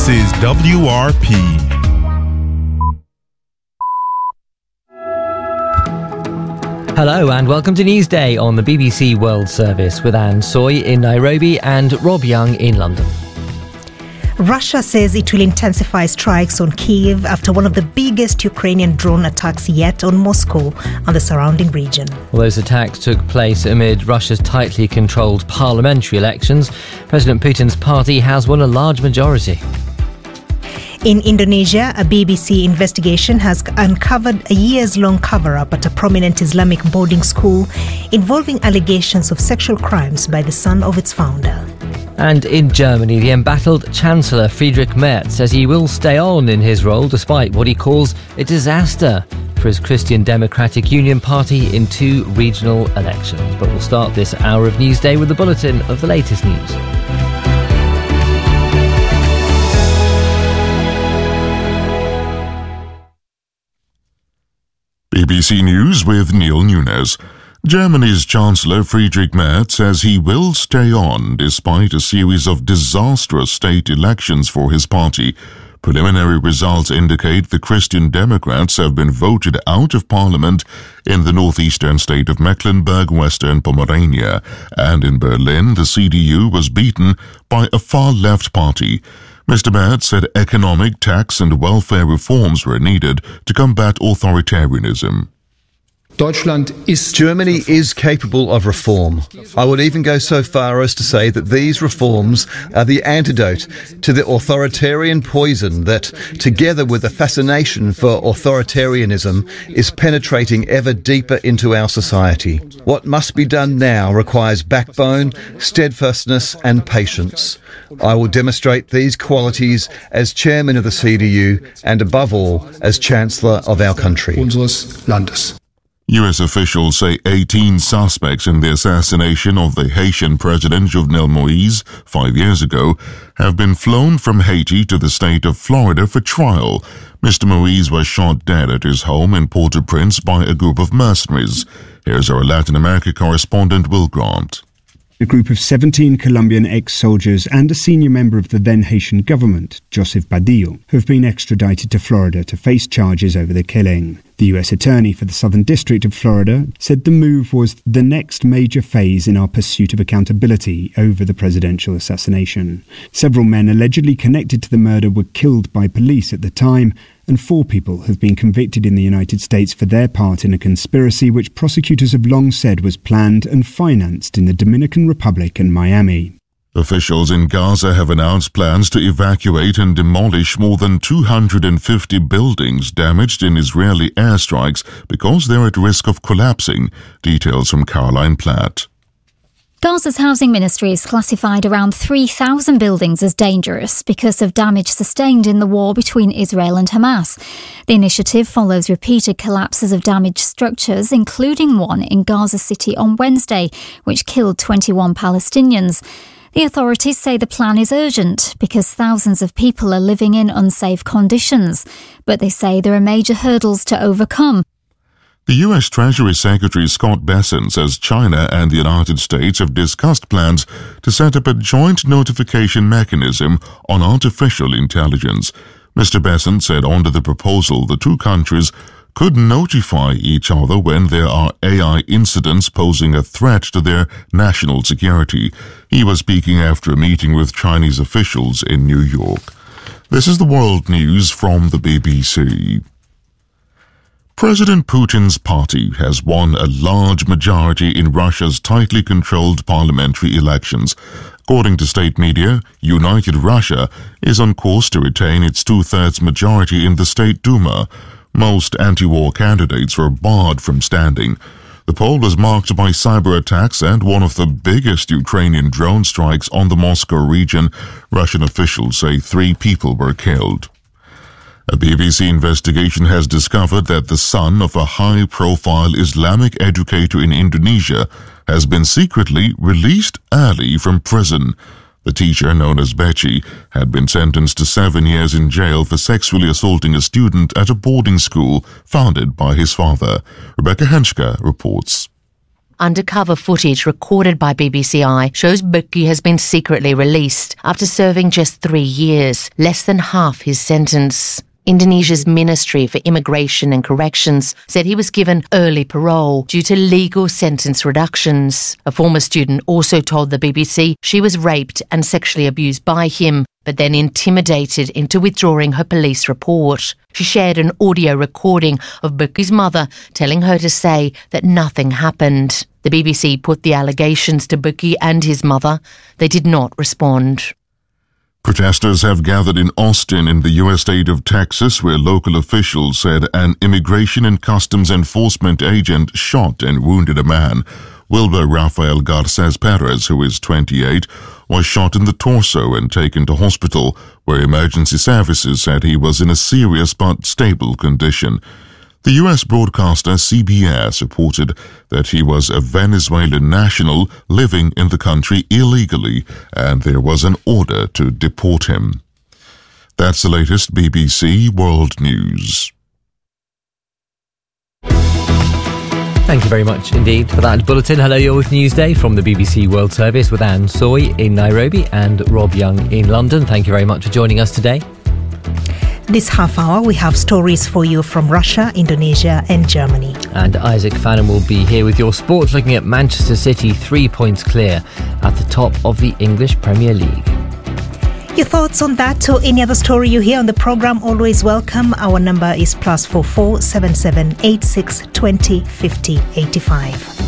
This is WRP. Hello and welcome to Newsday on the BBC World Service with Anne Soy in Nairobi and Rob Young in London. Russia says it will intensify strikes on Kyiv after one of the biggest Ukrainian drone attacks yet on Moscow and the surrounding region. Well, those attacks took place amid Russia's tightly controlled parliamentary elections. President Putin's party has won a large majority. In Indonesia, a BBC investigation has uncovered a years-long cover-up at a prominent Islamic boarding school involving allegations of sexual crimes by the son of its founder. And in Germany, the embattled Chancellor Friedrich Merz says he will stay on in his role despite what he calls a disaster for his Christian Democratic Union party in 2 regional elections. But we'll start this hour of Newsday with a bulletin of the latest news. BBC News with Neil Nunes. Germany's Chancellor Friedrich Merz says he will stay on despite a series of disastrous state elections for his party. Preliminary results indicate the Christian Democrats have been voted out of parliament in the northeastern state of Mecklenburg-Western Pomerania, and in Berlin the CDU was beaten by a far-left party. Mr. Merz said economic, tax and welfare reforms were needed to combat authoritarianism. Germany is capable of reform. I would even go so far as to say that these reforms are the antidote to the authoritarian poison that, together with the fascination for authoritarianism, is penetrating ever deeper into our society. What must be done now requires backbone, steadfastness and patience. I will demonstrate these qualities as chairman of the CDU and, above all, as Chancellor of our country. U.S. officials say 18 suspects in the assassination of the Haitian President Jovenel Moïse 5 years ago have been flown from Haiti to the state of Florida for trial. Mr. Moïse was shot dead at his home in Port-au-Prince by a group of mercenaries. Here's our Latin America correspondent, Will Grant. A group of 17 Colombian ex-soldiers and a senior member of the then Haitian government, Joseph Badillo, have been extradited to Florida to face charges over the killing. The U.S. Attorney for the Southern District of Florida said the move was the next major phase in our pursuit of accountability over the presidential assassination. Several men allegedly connected to the murder were killed by police at the time, and 4 people have been convicted in the United States for their part in a conspiracy which prosecutors have long said was planned and financed in the Dominican Republic and Miami. Officials in Gaza have announced plans to evacuate and demolish more than 250 buildings damaged in Israeli airstrikes because they're at risk of collapsing. Details from Caroline Platt. Gaza's housing ministry has classified around 3,000 buildings as dangerous because of damage sustained in the war between Israel and Hamas. The initiative follows repeated collapses of damaged structures, including one in Gaza City on Wednesday, which killed 21 Palestinians. The authorities say the plan is urgent because thousands of people are living in unsafe conditions, but they say there are major hurdles to overcome. The U.S. Treasury Secretary Scott Bessent says China and the United States have discussed plans to set up a joint notification mechanism on artificial intelligence. Mr. Bessent said under the proposal the 2 countries could notify each other when there are AI incidents posing a threat to their national security. He was speaking after a meeting with Chinese officials in New York. This is the world news from the BBC. President Putin's party has won a large majority in Russia's tightly controlled parliamentary elections. According to state media, United Russia is on course to retain its 2/3 majority in the State Duma. Most anti-war candidates were barred from standing. The poll was marked by cyber attacks and one of the biggest Ukrainian drone strikes on the Moscow region. Russian officials say 3 people were killed. A BBC investigation has discovered that the son of a high-profile Islamic educator in Indonesia has been secretly released early from prison. The teacher, known as Beci, had been sentenced to 7 years in jail for sexually assaulting a student at a boarding school founded by his father. Rebecca Henschke reports. Undercover footage recorded by BBCi shows Beki has been secretly released after serving just 3 years, less than half his sentence. Indonesia's Ministry for Immigration and Corrections said he was given early parole due to legal sentence reductions. A former student also told the BBC she was raped and sexually abused by him, but then intimidated into withdrawing her police report. She shared an audio recording of Beki's mother telling her to say that nothing happened. The BBC put the allegations to Beki and his mother. They did not respond. Protesters have gathered in Austin in the U.S. state of Texas, where local officials said an Immigration and Customs Enforcement agent shot and wounded a man. Wilber Rafael Garces Perez, who is 28, was shot in the torso and taken to hospital, where emergency services said he was in a serious but stable condition. The U.S. broadcaster CBS reported that he was a Venezuelan national living in the country illegally, and there was an order to deport him. That's the latest BBC World News. Thank you very much indeed for that bulletin. Hello, you're with Newsday from the BBC World Service with Anne Soy in Nairobi and Rob Young in London. Thank you very much for joining us today. This half hour, we have stories for you from Russia, Indonesia and Germany. And Isaac Fannin will be here with your sports, looking at Manchester City 3 points clear at the top of the English Premier League. Your thoughts on that or any other story you hear on the programme, always welcome. Our number is +44 77 86 20 50 85.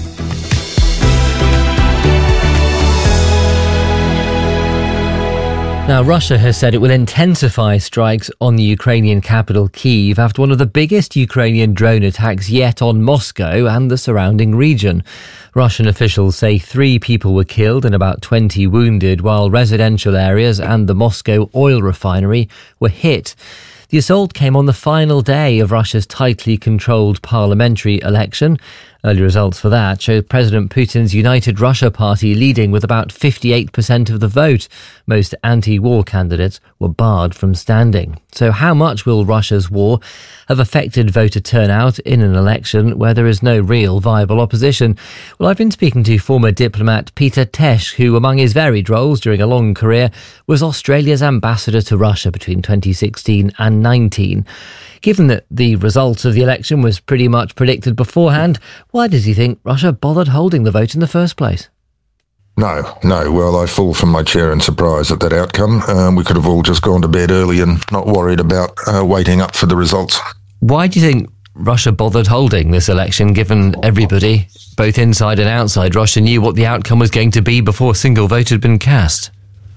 Now, Russia has said it will intensify strikes on the Ukrainian capital, Kyiv, after one of the biggest Ukrainian drone attacks yet on Moscow and the surrounding region. Russian officials say 3 people were killed and about 20 wounded, while residential areas and the Moscow oil refinery were hit. The assault came on the final day of Russia's tightly controlled parliamentary election. Early results for that show President Putin's United Russia party leading with about 58% of the vote. Most anti-war candidates were barred from standing. So how much will Russia's war have affected voter turnout in an election where there is no real viable opposition? Well, I've been speaking to former diplomat Peter Tesch, who among his varied roles during a long career was Australia's ambassador to Russia between 2016 and 19. Given that the result of the election was pretty much predicted beforehand, why does he think Russia bothered holding the vote in the first place? No. Well, I fall from my chair in surprise at that outcome. We could have all just gone to bed early and not worried about waiting up for the results. Why do you think Russia bothered holding this election, given everybody, both inside and outside Russia, knew what the outcome was going to be before a single vote had been cast?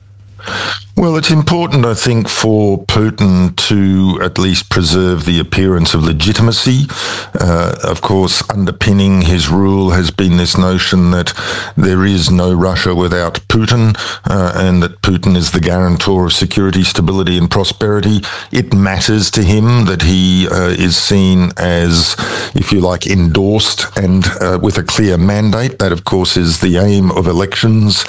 Well, it's important, I think, for Putin to at least preserve the appearance of legitimacy. Of course, underpinning his rule has been this notion that there is no Russia without Putin, and that Putin is the guarantor of security, stability and prosperity. It matters to him that he is seen as, if you like, endorsed and with a clear mandate. That, of course, is the aim of elections.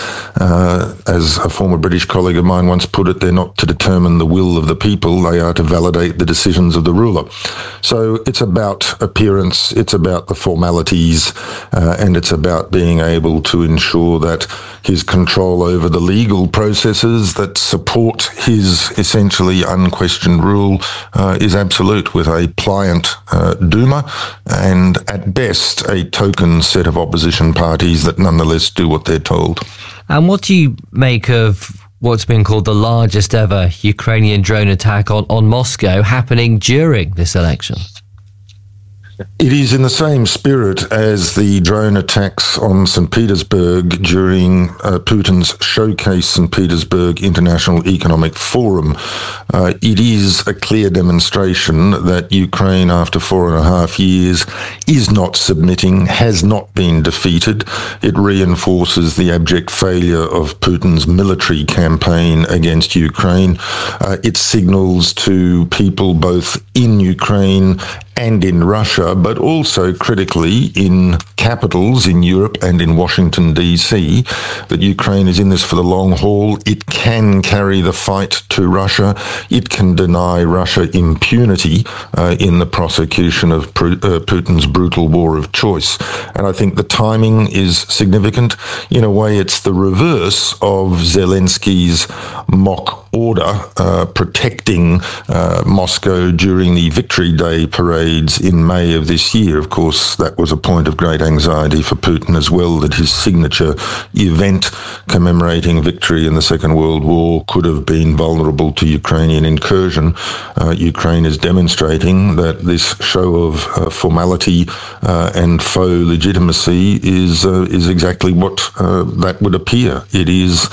As a former British colleague of mine once put it, they're not to determine the will of the people, they are to validate the decisions of the ruler. So it's about appearance, it's about the formalities, and it's about being able to ensure that his control over the legal processes that support his essentially unquestioned rule is absolute, with a pliant Duma and at best a token set of opposition parties that nonetheless do what they're told. And what do you make of what's been called the largest ever Ukrainian drone attack on Moscow happening during this election? It is in the same spirit as the drone attacks on St. Petersburg during Putin's Showcase St. Petersburg International Economic Forum. It is a clear demonstration that Ukraine, after 4.5 years, is not submitting, has not been defeated. It reinforces the abject failure of Putin's military campaign against Ukraine. It signals to people both in Ukraine and in Russia, but also critically in capitals in Europe and in Washington, D.C., that Ukraine is in this for the long haul. It can carry the fight to Russia. It can deny Russia impunity in the prosecution of Putin's brutal war of choice. And I think the timing is significant. In a way, it's the reverse of Zelensky's mock order protecting Moscow during the Victory Day parades in May of this year. Of course, that was a point of great anxiety for Putin as well, that his signature event commemorating victory in the Second World War could have been vulnerable to Ukrainian incursion. Ukraine is demonstrating that this show of formality and faux legitimacy is exactly what that would appear. It is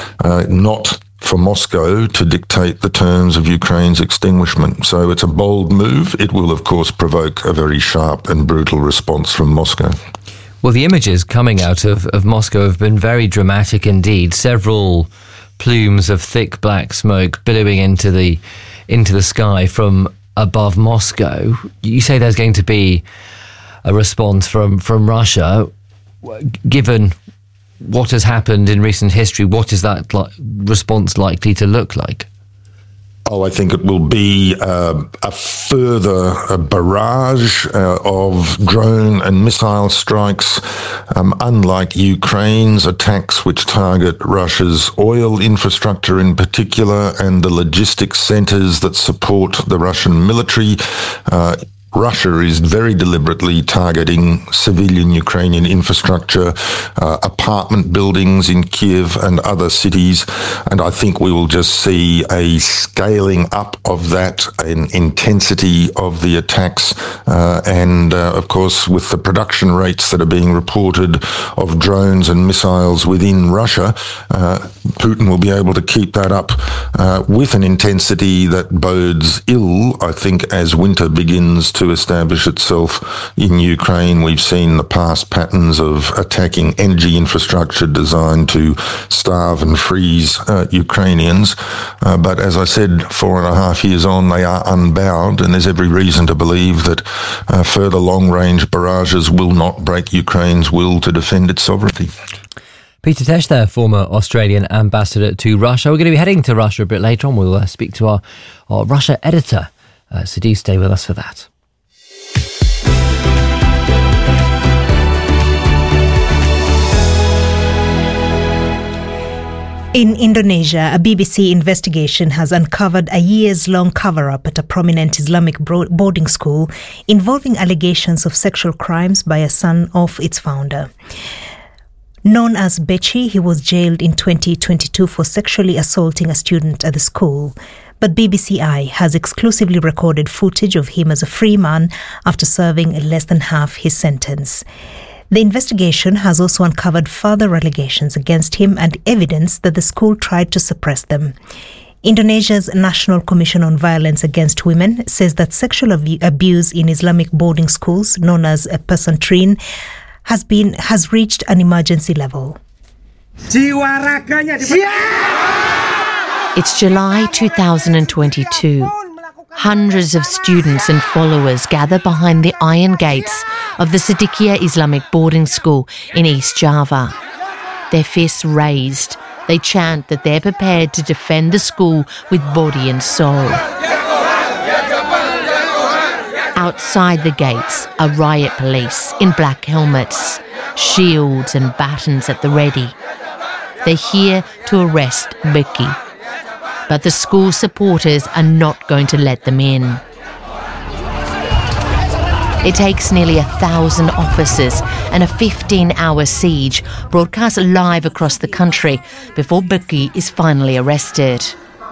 not for Moscow to dictate the terms of Ukraine's extinguishment. So it's a bold move. It will, of course, provoke a very sharp and brutal response from Moscow. Well, the images coming out of Moscow have been very dramatic indeed. Several plumes of thick black smoke billowing into the sky from above Moscow. You say there's going to be a response from Russia. Given what has happened in recent history, what is that response likely to look like? I think it will be a further barrage of drone and missile strikes, unlike Ukraine's attacks, which target Russia's oil infrastructure in particular and the logistics centres that support the Russian military. Russia is very deliberately targeting civilian Ukrainian infrastructure, apartment buildings in Kiev and other cities, and I think we will just see a scaling up of that, an intensity of the attacks, and of course with the production rates that are being reported of drones and missiles within Russia, Putin will be able to keep that up with an intensity that bodes ill, I think, as winter begins to establish itself in Ukraine. We've seen the past patterns of attacking energy infrastructure designed to starve and freeze Ukrainians. But as I said, 4.5 years on, they are unbowed, and there's every reason to believe that further long-range barrages will not break Ukraine's will to defend its sovereignty. Peter Tesh there, former Australian ambassador to Russia. We're going to be heading to Russia a bit later on. We'll speak to our Russia editor, so do stay with us for that. In Indonesia, a BBC investigation has uncovered a years-long cover-up at a prominent Islamic boarding school involving allegations of sexual crimes by a son of its founder. Known as Beci, he was jailed in 2022 for sexually assaulting a student at the school. But BBCI has exclusively recorded footage of him as a free man after serving less than half his sentence. The investigation has also uncovered further allegations against him and evidence that the school tried to suppress them. Indonesia's National Commission on Violence Against Women says that sexual abuse in Islamic boarding schools, known as pesantren, has reached an emergency level. It's July 2022. Hundreds of students and followers gather behind the iron gates of the Siddiqiyah Islamic boarding school in East Java. Their fists raised, they chant that they're prepared to defend the school with body and soul. Outside the gates are riot police in black helmets, shields and batons at the ready. They're here to arrest Beci. But the school supporters are not going to let them in. It takes nearly 1,000 officers and a 15-hour siege broadcast live across the country before Beci is finally arrested.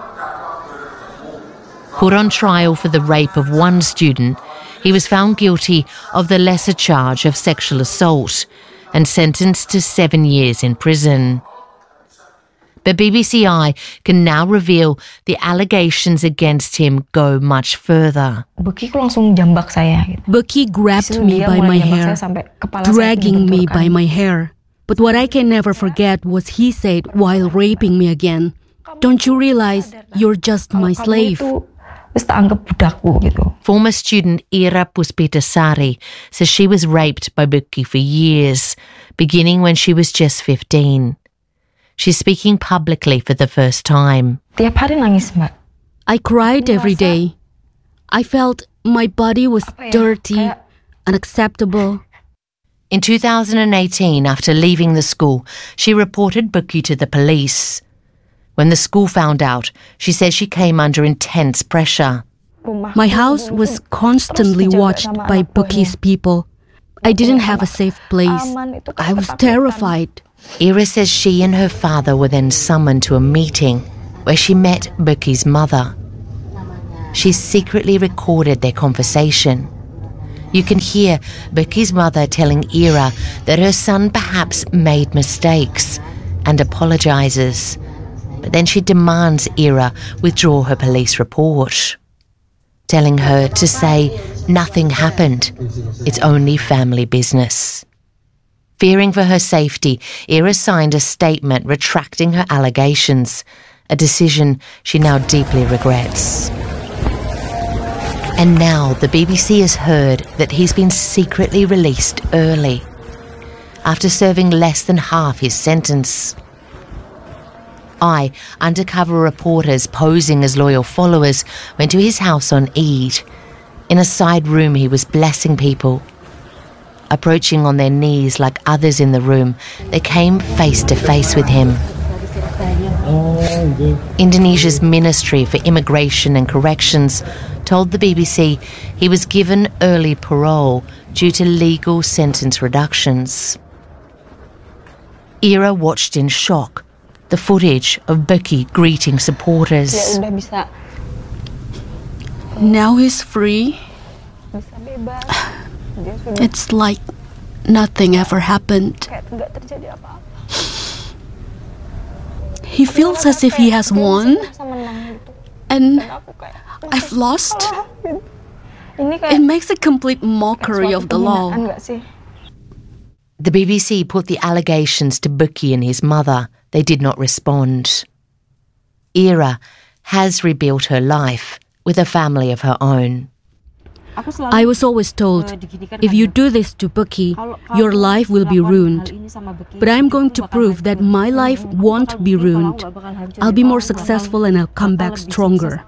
Put on trial for the rape of one student, he was found guilty of the lesser charge of sexual assault and sentenced to 7 years in prison. But BBCI can now reveal the allegations against him go much further. Beci grabbed me by my hair, dragging me by my hair. But what I can never forget was he said while raping me again, "Don't you realize you're just my slave?" Former student Ira Puspitasari says she was raped by Bukky for years, beginning when she was just 15. She's speaking publicly for the first time. I cried every day. I felt my body was dirty, unacceptable. In 2018, after leaving the school, she reported Bukky to the police. When the school found out, she says she came under intense pressure. My house was constantly watched by Bukky's people. I didn't have a safe place. I was terrified. Ira says she and her father were then summoned to a meeting where she met Bukky's mother. She secretly recorded their conversation. You can hear Bukky's mother telling Ira that her son perhaps made mistakes and apologises. But then she demands Ira withdraw her police report, telling her to say nothing happened. It's only family business. Fearing for her safety, Ira signed a statement retracting her allegations, a decision she now deeply regrets. And now the BBC has heard that he's been secretly released early, after serving less than half his sentence. Undercover reporters posing as loyal followers, went to his house on Eid. In a side room he was blessing people. Approaching on their knees like others in the room, they came face to face with him. Indonesia's Ministry for Immigration and Corrections told the BBC he was given early parole due to legal sentence reductions. Ira watched in shock the footage of Bukky greeting supporters. Now he's free. It's like nothing ever happened. He feels as if he has won, and I've lost. It makes a complete mockery of the law. The BBC put the allegations to Bukky and his mother. They did not respond. Ira has rebuilt her life with a family of her own. I was always told, if you do this to Bukky, your life will be ruined. But I'm going to prove that my life won't be ruined. I'll be more successful and I'll come back stronger.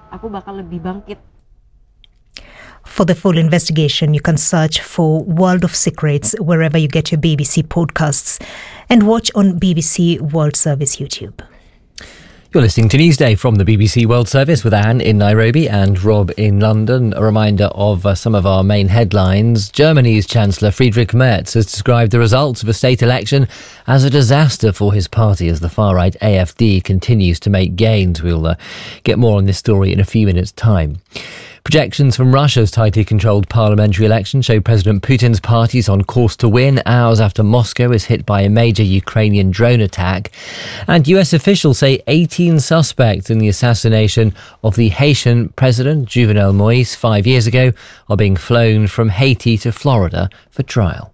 For the full investigation, you can search for World of Secrets wherever you get your BBC podcasts and watch on BBC World Service YouTube. You're listening to Newsday from the BBC World Service with Anne in Nairobi and Rob in London. A reminder of some of our main headlines. Germany's Chancellor Friedrich Merz has described the results of a state election as a disaster for his party as the far-right AfD continues to make gains. We'll get more on this story in a few minutes' time. Projections from Russia's tightly controlled parliamentary election show President Putin's party is on course to win hours after Moscow is hit by a major Ukrainian drone attack. And US officials say 18 suspects in the assassination of the Haitian President Jovenel Moïse 5 years ago are being flown from Haiti to Florida for trial.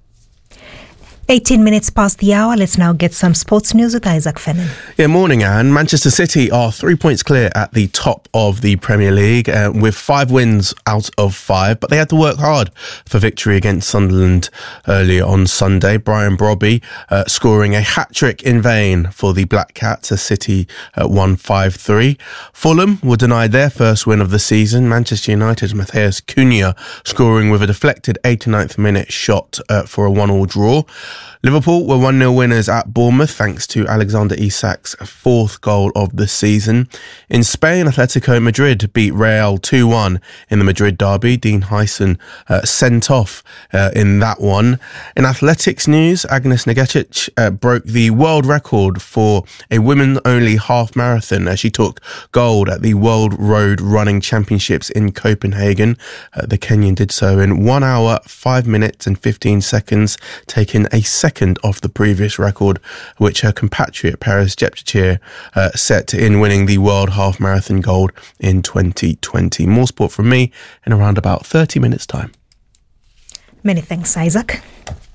18 minutes past the hour. Let's now get some sports news with Isaac Fennan. Yeah, morning, Anne. Manchester City are 3 points clear at the top of the Premier League with 5 wins out of 5, but they had to work hard for victory against Sunderland earlier on Sunday. Brian Brobby scoring a hat-trick in vain for the Black Cats as City won 5-3. Fulham were denied their first win of the season. Manchester United's Matheus Cunha scoring with a deflected 89th minute shot for a 1-1 draw. Liverpool were 1-0 winners at Bournemouth thanks to Alexander Isak's 4th goal of the season. In Spain, Atletico Madrid beat Real 2-1 in the Madrid derby. Dean Huyson sent off in that one. In athletics news, Agnes Negecic broke the world record for a women-only half marathon as she took gold at the World Road Running Championships in Copenhagen. The Kenyan did so in 1 hour, 5 minutes and 15 seconds, taking a second off the previous record, which her compatriot Paris Jepchirchir set in winning the World Half Marathon gold in 2020. More sport from me in around about 30 minutes' time. Many thanks, Isaac.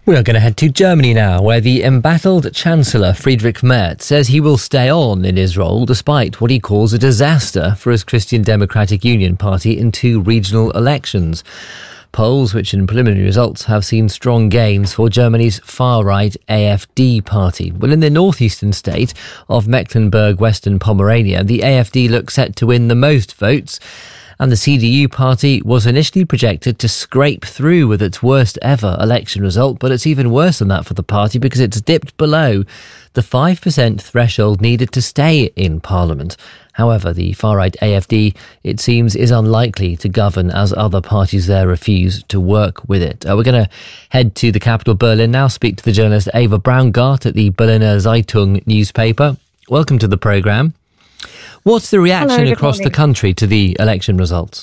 We are going to head to Germany now, where the embattled Chancellor Friedrich Merz says he will stay on in his role despite what he calls a disaster for his Christian Democratic Union party in 2 regional elections. Polls, which in preliminary results have seen strong gains for Germany's far-right AfD party. Well, in the northeastern state of Mecklenburg-Western Pomerania, the AfD looks set to win the most votes, and the CDU party was initially projected to scrape through with its worst ever election result, but it's even worse than that for the party because it's dipped below the 5% threshold needed to stay in Parliament. However, the far-right AfD, it seems, is unlikely to govern as other parties there refuse to work with it. We're going to head to the capital, Berlin, now, speak to the journalist Eva Braungart at the Berliner Zeitung newspaper. Welcome to the programme. What's the reaction across the country to the election results?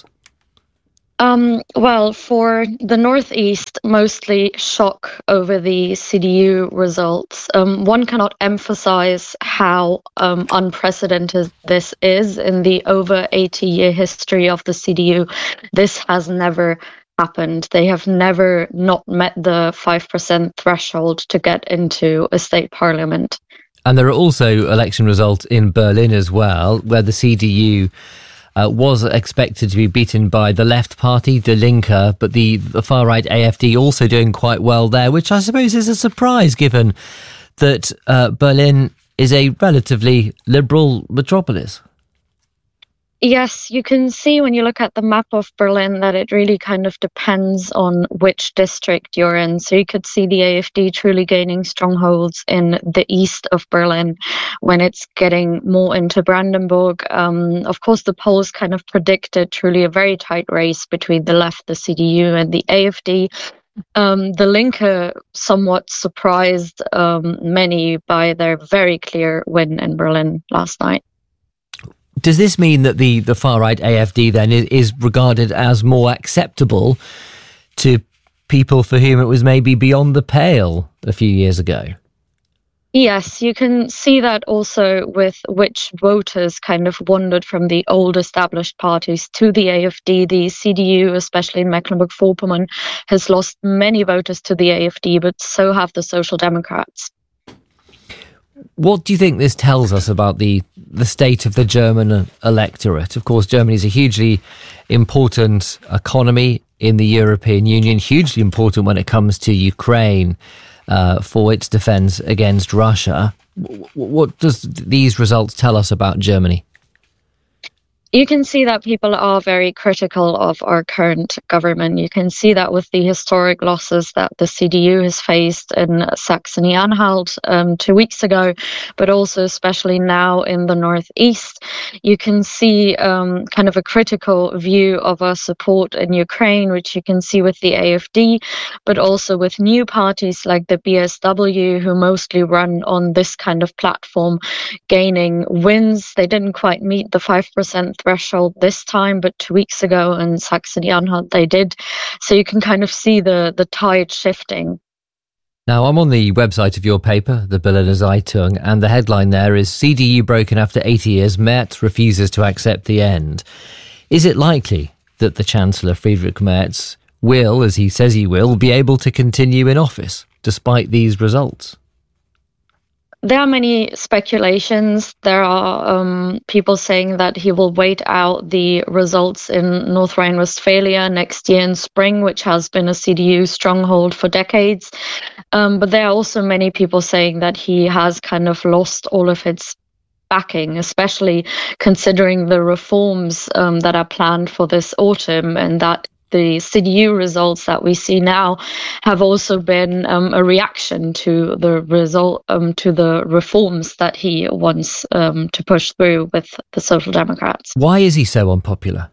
Well, for the Northeast, mostly shock over the CDU results. One cannot emphasize how unprecedented this is in the over 80-year history of the CDU. This has never happened. They have never not met the 5% threshold to get into a state parliament. And there are also election results in Berlin as well, where the CDU was expected to be beaten by the left party, Die Linke, but the far-right AfD also doing quite well there, which I suppose is a surprise given that Berlin is a relatively liberal metropolis. Yes, you can see when you look at the map of Berlin that it really kind of depends on which district you're in. So you could see the AfD truly gaining strongholds in the east of Berlin when it's getting more into Brandenburg. Of course, the polls kind of predicted truly a very tight race between the left, the CDU, and the AfD. The Linke somewhat surprised many by their very clear win in Berlin last night. Does this mean that the far-right AfD then is regarded as more acceptable to people for whom it was maybe beyond the pale a few years ago? Yes, you can see that also with which voters kind of wandered from the old established parties to the AfD. The CDU, especially in Mecklenburg-Vorpommern, has lost many voters to the AfD, but so have the Social Democrats. What do you think this tells us about the state of the German electorate? Of course, Germany is a hugely important economy in the European Union, hugely important when it comes to Ukraine for its defence against Russia. What does these results tell us about Germany? You can see that people are very critical of our current government. You can see that with the historic losses that the CDU has faced in Saxony-Anhalt 2 weeks ago, but also especially now in the Northeast. You can see kind of a critical view of our support in Ukraine, which you can see with the AfD, but also with new parties like the BSW, who mostly run on this kind of platform, gaining wins. They didn't quite meet the 5% threshold this time, but 2 weeks ago in Saxony-Anhalt they did. So you can kind of see the tide shifting. Now, I'm on the website of your paper, the Berliner Zeitung, and the headline there is CDU broken after 80 years, Merz refuses to accept the end. Is it likely that the Chancellor Friedrich Merz will, as he says he will, be able to continue in office despite these results? There are many speculations. There are people saying that he will wait out the results in North Rhine-Westphalia next year in spring, which has been a CDU stronghold for decades. But there are also many people saying that he has kind of lost all of its backing, especially considering the reforms that are planned for this autumn, and that the CDU results that we see now have also been a reaction to the result to the reforms that he wants to push through with the Social Democrats. Why is he so unpopular?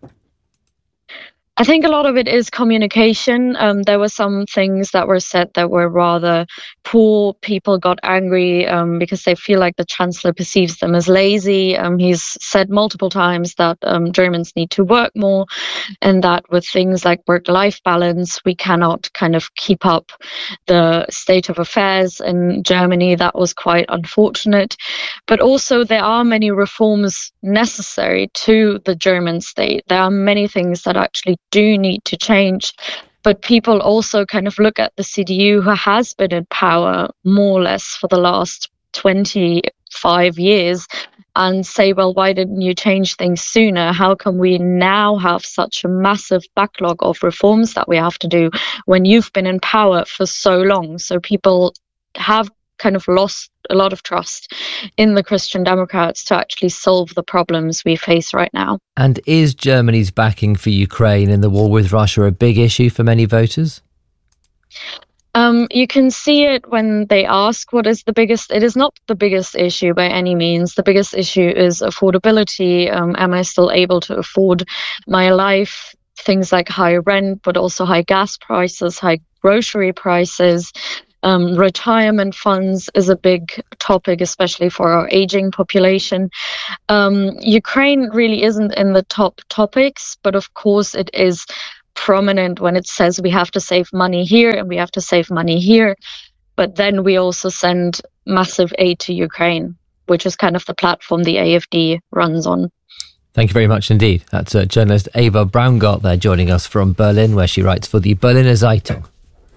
I think a lot of it is communication. There were some things that were said that were rather poor. People got angry because they feel like the Chancellor perceives them as lazy. He's said multiple times that Germans need to work more, and that with things like work-life balance, we cannot kind of keep up the state of affairs in Germany. That was quite unfortunate. But also there are many reforms necessary to the German state. There are many things that actually do need to change. But people also kind of look at the CDU, who has been in power more or less for the last 25 years, and say, well, why didn't you change things sooner? How come we now have such a massive backlog of reforms that we have to do when you've been in power for so long? So people have kind of lost a lot of trust in the Christian Democrats to actually solve the problems we face right now. And is Germany's backing for Ukraine in the war with Russia a big issue for many voters? You can see it when they ask what is the biggest. It is not the biggest issue by any means. The biggest issue is affordability. Am I still able to afford my life? Things like high rent, but also high gas prices, high grocery prices. Retirement funds is a big topic, especially for our aging population. Ukraine really isn't in the top topics, but of course it is prominent when it says we have to save money here and we have to save money here. But then we also send massive aid to Ukraine, which is kind of the platform the AfD runs on. Thank you very much indeed. That's journalist Eva Braungart there joining us from Berlin, where she writes for the Berliner Zeitung.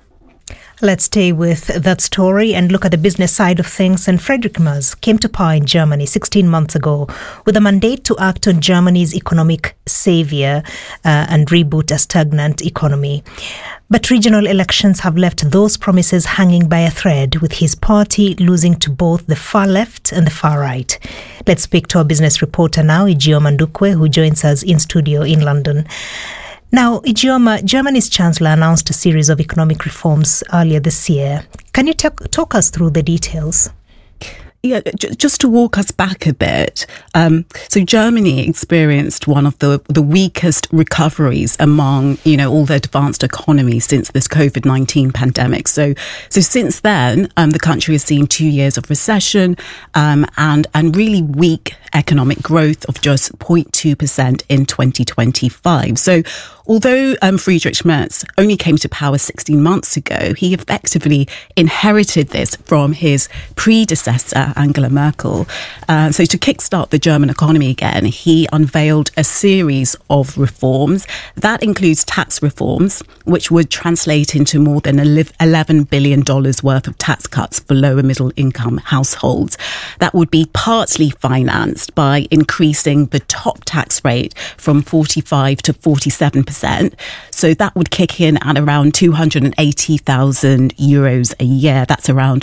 Let's stay with that story and look at the business side of things. And Friedrich Merz came to power in Germany 16 months ago with a mandate to act on Germany's economic savior and reboot a stagnant economy. But regional elections have left those promises hanging by a thread, with his party losing to both the far left and the far right. Let's speak to our business reporter now, Ijeoma Ndukwe, who joins us in studio in London. Now, Ijeoma, Germany's chancellor announced a series of economic reforms earlier this year. Can you talk us through the details? Yeah, just to walk us back a bit. So Germany experienced one of the weakest recoveries among, all the advanced economies since this COVID-19 pandemic. So since then, the country has seen 2 years of recession and really weak economic growth of just 0.2% in 2025. So although Friedrich Merz only came to power 16 months ago, he effectively inherited this from his predecessor, Angela Merkel. So to kickstart the German economy again, he unveiled a series of reforms. That includes tax reforms, which would translate into more than $11 billion worth of tax cuts for lower middle income households. That would be partly financed by increasing the top tax rate from 45 to 47%. So that would kick in at around 280,000 euros a year. That's around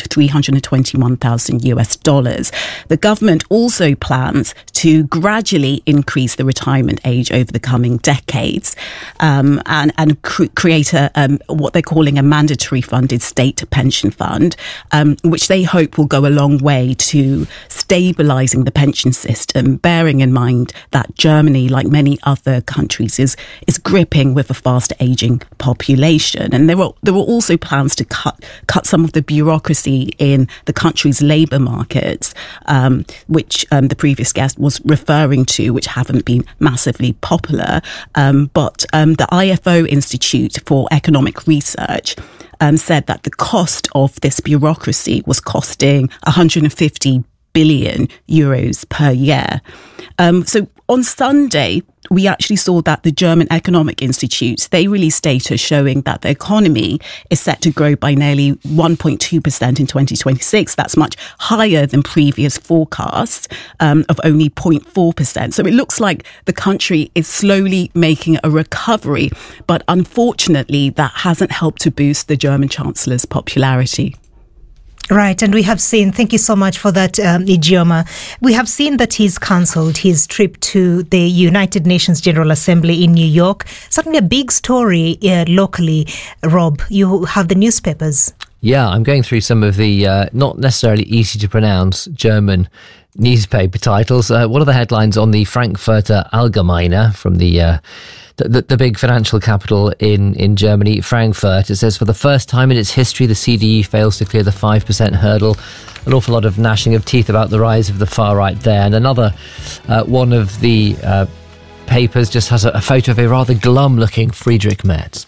$321,000. The government also plans to gradually increase the retirement age over the coming decades and create what they're calling a mandatory funded state pension fund, which they hope will go a long way to stabilising the pension system, bearing in mind that Germany, like many other countries, is gripping with a fast ageing population. And there were also plans to cut some of the bureaucracy in the country's labour markets, which the previous guest was referring to, which haven't been massively popular. But the IFO Institute for Economic Research said that the cost of this bureaucracy was costing 150 billion euros per year. So on Sunday, we actually saw that the German Economic Institute, they released data showing that the economy is set to grow by nearly 1.2% in 2026. That's much higher than previous forecasts of only 0.4%. So it looks like the country is slowly making a recovery, but unfortunately that hasn't helped to boost the German Chancellor's popularity. Right, and we have seen, thank you so much for that, Ijeoma. We have seen that he's cancelled his trip to the United Nations General Assembly in New York. Certainly a big story locally. Rob, you have the newspapers. Yeah, I'm going through some of the not necessarily easy to pronounce German newspaper titles. What are the headlines on the Frankfurter Allgemeine from the big financial capital in Germany, Frankfurt? It says, for the first time in its history, the CDU fails to clear the 5% hurdle. An awful lot of gnashing of teeth about the rise of the far right there. And another one of the papers just has a photo of a rather glum-looking Friedrich Merz.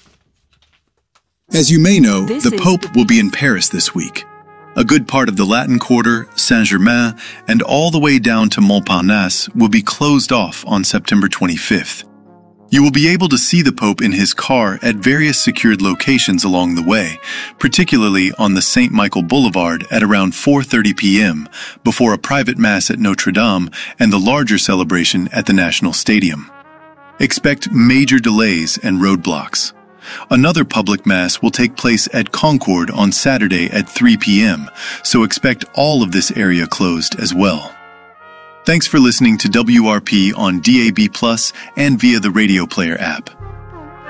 As you may know, the Pope will be in Paris this week. A good part of the Latin Quarter, Saint-Germain, and all the way down to Montparnasse will be closed off on September 25th. You will be able to see the Pope in his car at various secured locations along the way, particularly on the St. Michael Boulevard at around 4:30 p.m., before a private mass at Notre Dame and the larger celebration at the National Stadium. Expect major delays and roadblocks. Another public mass will take place at Concord on Saturday at 3 p.m., so expect all of this area closed as well. Thanks for listening to WRP on DAB+ and via the Radio Player app.